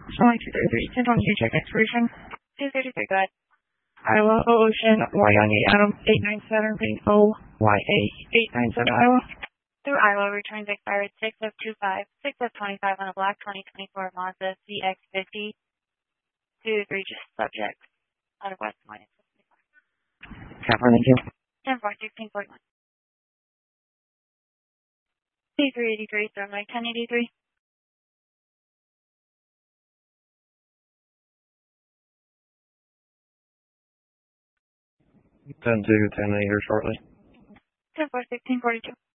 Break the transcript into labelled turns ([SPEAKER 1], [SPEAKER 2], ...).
[SPEAKER 1] Showing 233, 1022, check expiration.
[SPEAKER 2] 233, go ahead.
[SPEAKER 1] Iowa, Ocean, Wyoming, Adam, 897, being OYA, 897, Iowa.
[SPEAKER 2] Through Iowa, returns expired 6 of 25, 6 of 25 on a black 2024 Mazda CX-50. 233, just subjects out of West Point.
[SPEAKER 1] California, thank you.
[SPEAKER 2] 10-4, 1641. C383, thermite 1083.
[SPEAKER 3] 10-2, 10 here shortly.
[SPEAKER 2] 10-4, 1642.